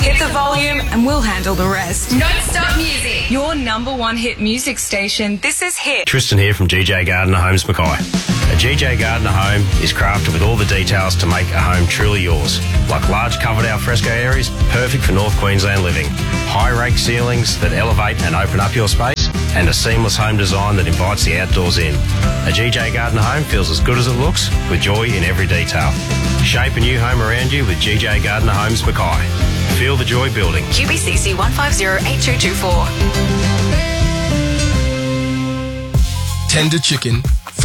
Hit the volume and we'll handle the rest. Non-stop music. Your number one hit music station. This is Hit. Tristan here from GJ Gardner Homes Mackay. A GJ Gardner home is crafted with all the details to make a home truly yours. Like large covered alfresco areas, perfect for North Queensland living. High rake ceilings that elevate and open up your space. And a seamless home design that invites the outdoors in. A GJ Gardner home feels as good as it looks, with joy in every detail. Shape a new home around you with GJ Gardner Homes Mackay. Feel the joy building. QBCC 1508224. Tender chicken,